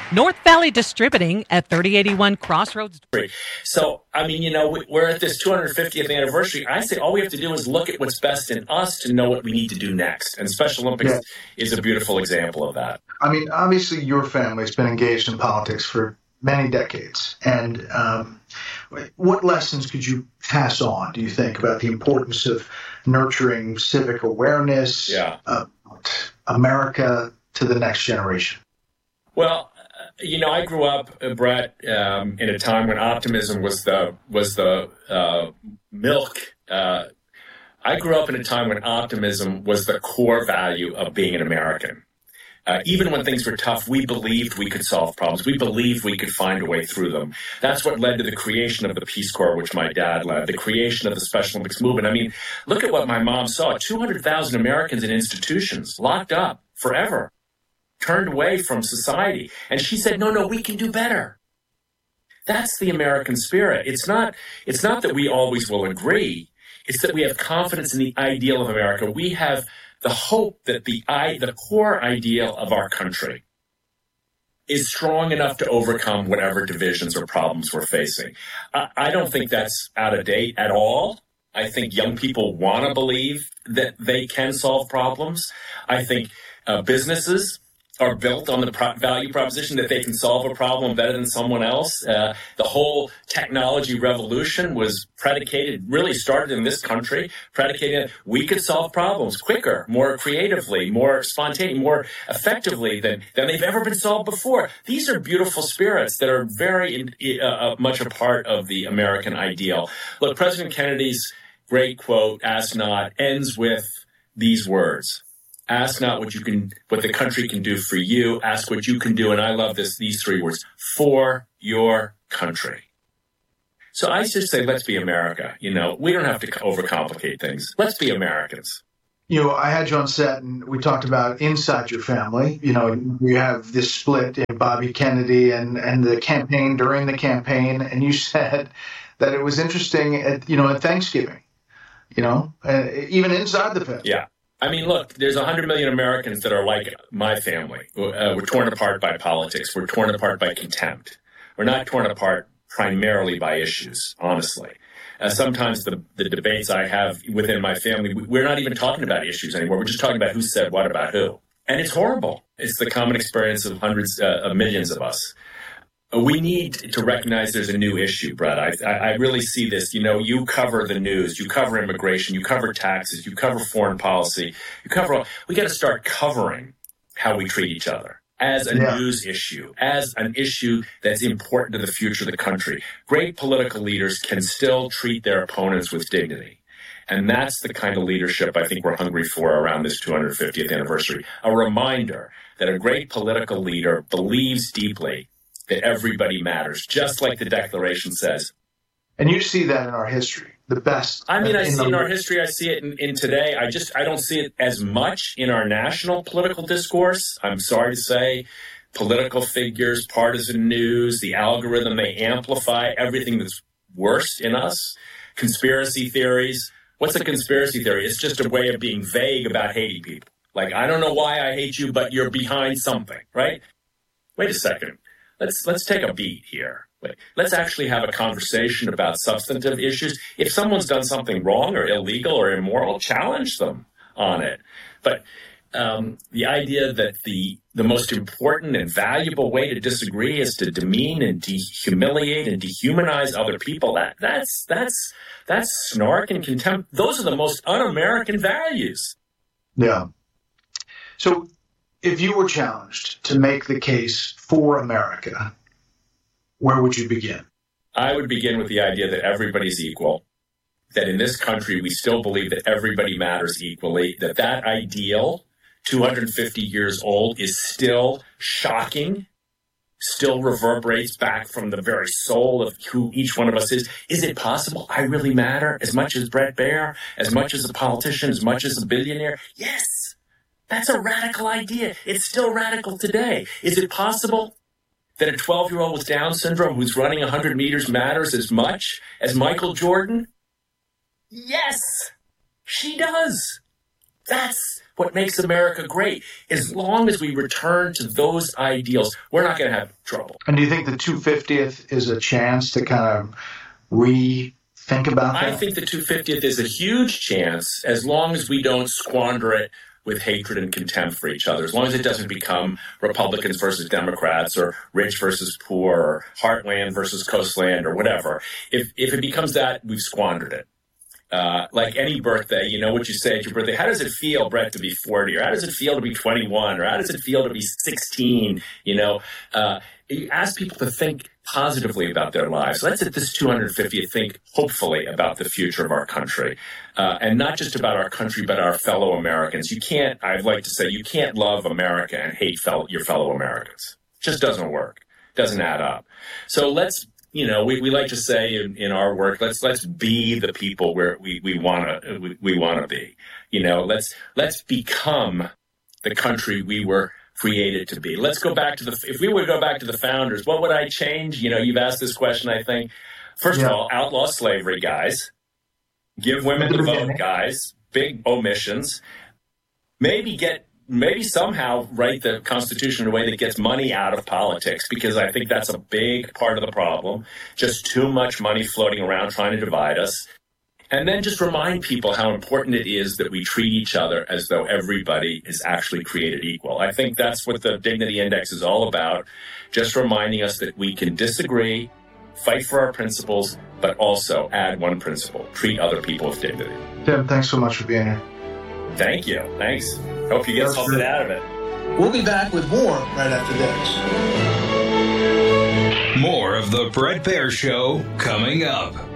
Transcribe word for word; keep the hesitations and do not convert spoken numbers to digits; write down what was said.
North Valley Distributing at thirty eighty-one Crossroads. So, I mean, you know, we're at this two hundred fiftieth anniversary. I say all we have to do is look at what's best in us to know what we need to do next. And Special Olympics yeah. is a beautiful example of that. I mean, obviously your family's been engaged in politics for many decades. And um, what lessons could you pass on, do you think, about the importance of nurturing civic awareness, yeah. uh, America to the next generation? Well, you know, I grew up, uh, Brett, um, in a time when optimism was the was the uh, milk. Uh, I grew up in a time when optimism was the core value of being an American. Uh, even when things were tough, we believed we could solve problems. We believed we could find a way through them. That's what led to the creation of the Peace Corps, which my dad led, the creation of the Special Olympics movement. I mean, look at what my mom saw. two hundred thousand Americans in institutions, locked up forever, turned away from society. And she said, no, no, we can do better. That's the American spirit. It's not, it's not that we always will agree. It's that we have confidence in the ideal of America. We have the hope that the I, the core ideal of our country is strong enough to overcome whatever divisions or problems we're facing. I, I don't think that's out of date at all. I think young people want to believe that they can solve problems. I think uh, businesses are built on the pro- value proposition that they can solve a problem better than someone else. Uh, the whole technology revolution was predicated, really started in this country, predicated we could solve problems quicker, more creatively, more spontaneously, more effectively than, than they've ever been solved before. These are beautiful spirits that are very uh, much a part of the American ideal. Look, President Kennedy's great quote, "Ask not," ends with these words. Ask not what you can, what the country can do for you. Ask what you can do, and I love this, these three words, for your country. So I just say, let's be America. You know, we don't have to overcomplicate things. Let's be Americans. You know, I had you on set, and we talked about inside your family. You know, you have this split in Bobby Kennedy and, and the campaign, during the campaign, and you said that it was interesting at, you know, at Thanksgiving, you know, uh, even inside the family. Yeah. I mean, look, there's one hundred million Americans that are like my family. Uh, we're torn apart by politics. We're torn apart by contempt. We're not torn apart primarily by issues, honestly. Uh, sometimes the, the debates I have within my family, we're not even talking about issues anymore. We're just talking about who said what about who. And it's horrible. It's the common experience of hundreds uh, of millions of us. We need to recognize there's a new issue, Brett. I, I really see this. You know, you cover the news, you cover immigration, you cover taxes, you cover foreign policy, you cover all. We got to start covering how we treat each other as a yeah. news issue, as an issue that's important to the future of the country. Great political leaders can still treat their opponents with dignity. And that's the kind of leadership I think we're hungry for around this two hundred fiftieth anniversary. A reminder that a great political leader believes deeply that everybody matters, just like the Declaration says. And you see that in our history, the best. I mean, I see it in our history. I see it in, in today. I just, I don't see it as much in our national political discourse. I'm sorry to say, political figures, partisan news, the algorithm, they amplify everything that's worst in us. Conspiracy theories. What's a conspiracy theory? It's just a way of being vague about hating people. Like, I don't know why I hate you, but you're behind something, right? Wait a second. Let's let's take a beat here. Let's actually have a conversation about substantive issues. If someone's done something wrong or illegal or immoral, challenge them on it. But um, the idea that the the most important and valuable way to disagree is to demean and de-humiliate and dehumanize other people, that that's that's that's snark and contempt. Those are the most un-American values. Yeah. So if you were challenged to make the case for America, where would you begin? I would begin with the idea that everybody's equal, that in this country we still believe that everybody matters equally, that that ideal, two hundred fifty years old, is still shocking, still reverberates back from the very soul of who each one of us is. Is it possible I really matter as much as Bret Baier, as much as a politician, as much as a billionaire? Yes. That's a radical idea. It's still radical today. Is it possible that a twelve-year-old with Down syndrome who's running one hundred meters matters as much as Michael Jordan? Yes, she does. That's what makes America great. As long as we return to those ideals, we're not going to have trouble. And do you think the two hundred fiftieth is a chance to kind of rethink about that? I think the two hundred fiftieth is a huge chance, as long as we don't squander it with hatred and contempt for each other, as long as it doesn't become Republicans versus Democrats or rich versus poor or heartland versus coastland or whatever. If if it becomes that, we've squandered it. Uh, like any birthday, you know what you say at your birthday. How does it feel, Brett, to be forty? Or how does it feel to be twenty-one? Or how does it feel to be sixteen? You know, uh, you ask people to think positively about their lives. Let's at this two hundred fiftieth think hopefully about the future of our country. Uh, and not just about our country, but our fellow Americans. You can't, I'd like to say, you can't love America and hate fellow, your fellow Americans. It just doesn't work. Doesn't add up. So let's, you know, we, we like to say in, in our work, let's let's be the people where we, we want to we, we want to be. You know, let's let's become the country we were created to be. Let's go back to the, if we would go back to the founders, what would I change? You know, you've asked this question, I think. First yeah. of all, outlaw slavery, guys. Give women the vote, guys. Big omissions. Maybe get, maybe somehow write the Constitution in a way that gets money out of politics, because I think that's a big part of the problem. Just too much money floating around trying to divide us. And then just remind people how important it is that we treat each other as though everybody is actually created equal. I think that's what the Dignity Index is all about, just reminding us that we can disagree, fight for our principles, but also add one principle: treat other people with dignity. Tim, thanks so much for being here. Thank you. Thanks. Hope you get that's something great. out of it. We'll be back with more right after this. More of The Bret Baier Show coming up.